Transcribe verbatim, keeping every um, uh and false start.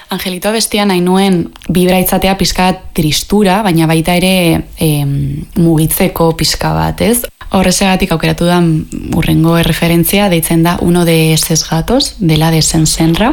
Angelito bestia nahi nuen bibra itzatea pizka tristura, baina baita ere e, mugitzeko pizka bat, ez? Horrezegatik aukeratu da urrengo erreferentzia, deitzen da Uno de esos gatos, dela de Sensenra.